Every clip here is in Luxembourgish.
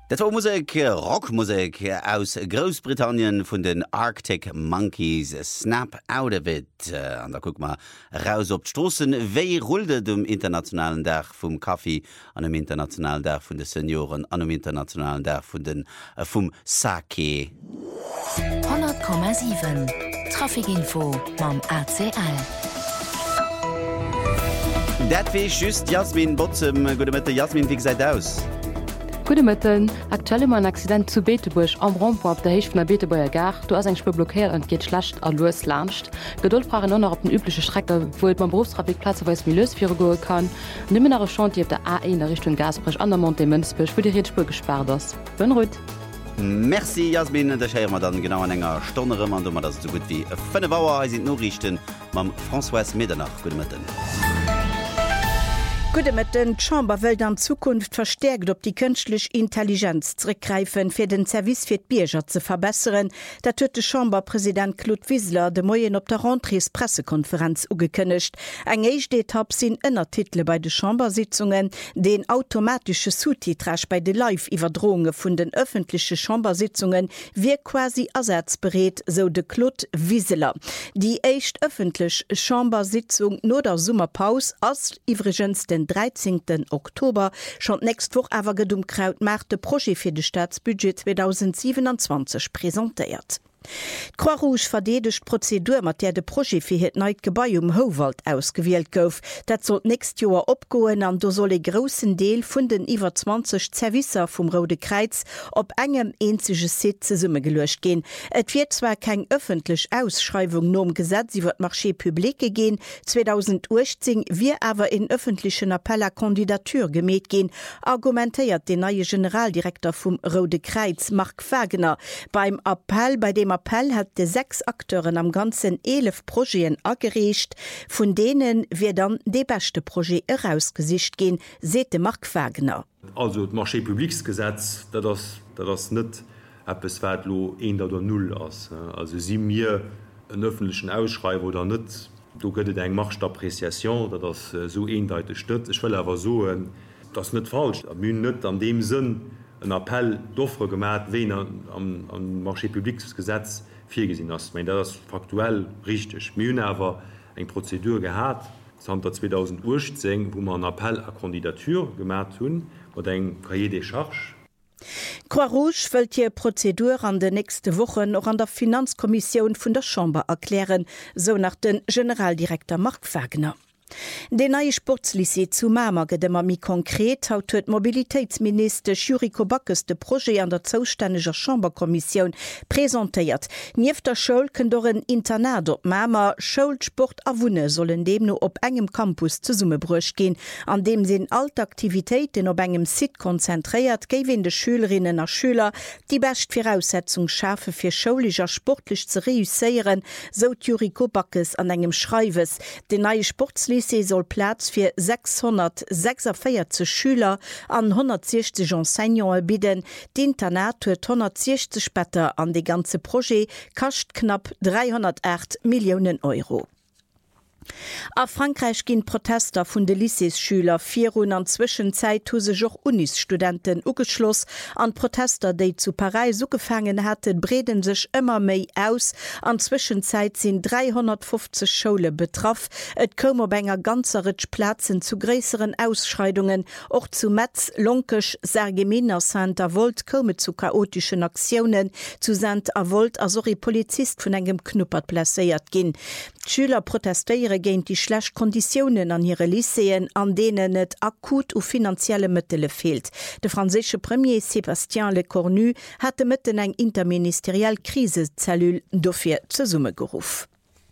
Das war Musik, Rockmusik aus Großbritannien von den Arctic Monkeys. Snap out of it. Und da guck mal raus auf die Straßen. Wie rollt am internationalen Tag vom Kaffee, an dem internationalen Tag von den Senioren, an dem internationalen Tag vom Sake? 100,7 Trafikinfo beim ACL. Das war just Jasmin Botzem. Guten Mittag, Jasmin, wie sieht aus? Guten Mittag. Aktuell ein Accident zu Beetebusch am Rond-Point auf der Hälfte von der Beetebuer Gare. Du hast ein Spur blockiert und geht schlecht an los lanscht. Geduld brauchen nur noch auf den üblichen Strecke, wo beim Berufstrafikplatz weiß mir lös gehen kann. Und immer nach Chantier auf der A1 in Richtung Gasbrich an der Monte Münzbusch, wo die Rätspur gesperrt ist. Bonne route. Merci, Jasmin. Das hören wir dann genau an einer Stunde. Und wir das so gut wie 5 Uhr sind Nachrichten mit François Medernach. Guten Mittag. Gute mit den Chamber will dann Zukunft verstärkt op die künstliche Intelligenz zurückgreifen für den Service für die Bürger zu verbessern. Da hat der Chamberpräsident Claude Wiesler de Moyen op der Rentrées Pressekonferenz ugekündigt. Eng erste Etappe sind Innertitel bei den Chambersitzungen, den automatische Subtitrage bei den Live-Überdrohungen von den öffentlichen Chambersitzungen wird quasi ersatzbereit, so de Claude Wiesler. Die erste öffentliche Chambersitzung nur der Sommerpause als übrigens den 13. Oktober schon nächste Woche aber gedumkraut macht de Projekt für das Staatsbudget 2027 präsentiert. Croix-Rouge verdedigt Prozedur, mit der de Projekt für das neue Gebäude Howald ausgewählt gouf. Das soll nächstes Jahr abgehen und da soll ein grossen Teil von den über 20 Servicer vom Rote Kreuz auf engem einzigen Sitz zusammengelöscht gehen. Es wird zwar keine öffentliche Ausschreibung nur im Gesetz über das Marché Public gehen, 2018 wird aber in öffentlichen Appell à Kandidatur gemäht gehen, argumentiert der neue Generaldirektor vom Rote Kreuz, Mark Wagner. Bei dem Appell hat de 6 Akteuren am ganzen 11 Projekten angeregt, von denen wir dann de beste Projekt herausgesicht gehen, sete Mark Wagner. Also das Marché Publicsgesetz, das nicht etwas wertlo 1 oder 0 ist. Also sie mir einen öffentlichen Ausschreiben oder nicht, du könntest eine Marktappreciation, oder das so eindeutig steht. Ich will aber so, das ist nicht falsch. Wir nicht an dem Sinn ein Appell d'offre gemacht, wen am Marché Publicsgesetz vorgesehen ist. Ich meine, das ist faktuell richtig. Wir haben aber eine Prozedur gehabt, das 2018, wo wir einen Appell à Kandidatur gemacht haben, und ein Cahier des Charges. Croix-Rouge will die Prozedur an den nächsten Wochen noch an der Finanzkommission von der Chambre erklären, so nach dem Generaldirektor Mark Wagner. Den neue Sportslycée zu Mama gedemmer mi konkret haut huet Mobilitätsminister Juriko Backes de Projekt an der zouständischer Chamberkommission präsentiert. Nief der Schul kën do een Internat op Mama Schulsport awunne sollen dem no op engem Campus ze Summe bruch gin, an dem sinn Altaktivitäten op engem Sit konzentriert, géwen de Schülerinnen a Schüler die best Voraussetzung schafe fir schaulicher sportlich ze reüssieren, so Juriko Backes an engem Schreiwes. Den neue Sportslycée soll Platz für 646 Schüler an 160 Enseignants bieten. Die Internat huet 160 Spätter an de ganze Projekt kascht knapp 308 Millionen Euro. A Frankreich ginn Protester vun de Lycéesschüler 4 an Zwischenzeit hu sech joch Unisstudenten ugeschloss an Protester, déi zu Paris ugefangen hatten, breden sech ëmmer méi aus. An Zwischenzeit sinn 350 Schule betraff. Et kom op enger ganzerretsch Plazen zu gräseren Ausschreitungen, och zu Metz, Lonkech, Sargeminer Saint-Avold komme zu chaotischen Aktionen, zu Saint-Avold as Polizist vun engem Knuppert placéiert ginn. Schüler protestieren gegen die schlecht Konditionen an ihre Lyceen, an denen net akut u finanzielle Mittel fehlt. Der französische Premier Sébastien Lecornu hatte mit eng interministeriell Krisezellul dofir zur Summe gerufen.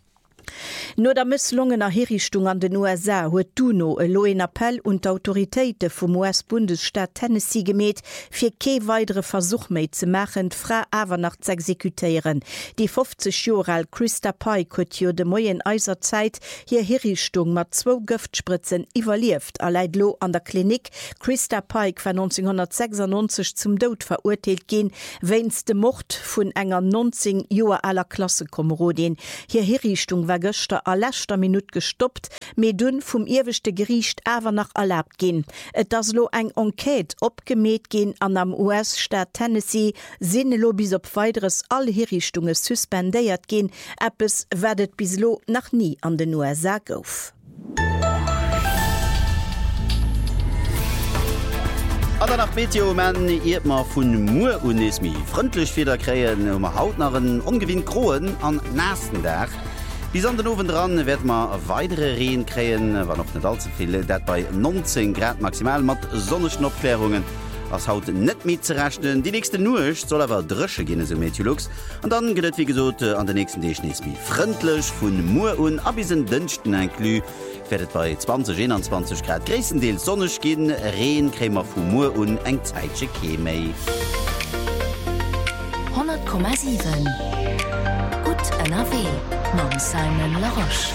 Nur der Misslungener Herrichtung an den USA huet Duno e loen Appell und d'Autoritéite vum US-Bundesstaat Tennessee gemet, fir kee weidere Versuch méi ze machen, Fra Awernacht ze exekutéieren. Die 50 Jahre alt Christa Pike huet jo de moien eiser Zeit hier Herrichtung mat 2 Giftspritzen iwwerlieft, erleit lo an der Klinik. Christa Pike war 1996 zum Tod verurteilt gin, wenn's de Mord vun enger 19 Joer aller Klassekomrodin. Hier Herrichtung war gëster a lächter Minut gestoppt, méi dun vum irwechte Gericht awer nach erlaubt gin. Et das lo eng Enquete opgemet gin an am US-Staat Tennessee sinnelo bis op weiteres alle Hinrichtungen suspendéiert gin, Appes werdet bis lo nach nie an den USA gouf. Oder nach Meteomen iert ma vun Muer unismi frontndlech Feder kreien hautnaren ongewinn Kroen an nächsten Dach. Bis an den Ofen dran werd ma weitere Reen kreien, war noch net allzu viele, dat bei 19 Grad maximal mat Sonneschnopklärungen. As haut net mit ze rechnen. Die nächste Nucht soll awer dresche gene so Meteorologs. Und dann gëtt wie gesot an der nächsten Deschnesmi frontndlech vun Muer un abisen dünchten enklü. Werdet bei 20-21 Grad Gräsendeel Sonnech gin, Reen krämer vu Muer un eng Zeitsche Kemei. 100,7 Gut NRW Mam Simon Laroche.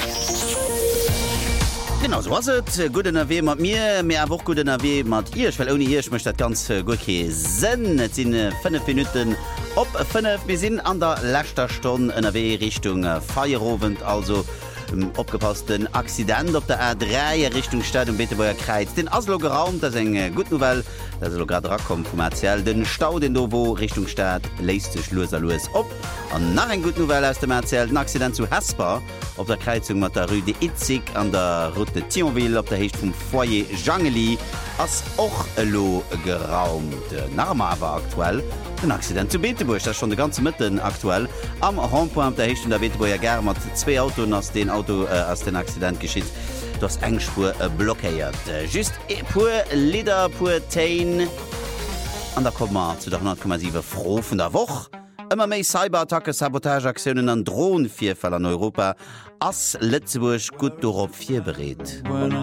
Genau so was het gut NRW mat mir a woch gut NRW mat ihr well oni hier mcht dat ganz gut sinn sinn 5 Minuten op 5 wir sinn an der lächter Stunde NRW Richtung Feierabend also opgepassten Accident op der A3 Richtung Stadt und Betebuer Kreiz. Den Asloger Raum, das eng gut Novel, dat se grad rakom kommerziell. Den Stau den Dowo Richtung Stadt leist sech loser Louis op. An nach en gut Novel aus dem erzählt den Accident zu Hesper op der Kreizung mat der Rue de Itzig an der Route Thionville op der Hecht vum Foyer Jangeli ass och lo geraumt. Normal war aktuell den Accident zu Beteburg, das schon de ganze Mitten aktuell am Rondpoint der Hecht der Beteburger Ger mat 2 Autos aus den Auto aus den Accident geschieht. Das Engspur blockiert. Just pur Lider pur Tain an der Komma zu der 100,7 froh von der Woche. Immer méi Cyberattacke, Sabotageaktionen an Drohnenvierfall an Europa ass Lettzeburg gut dorop 4 berät.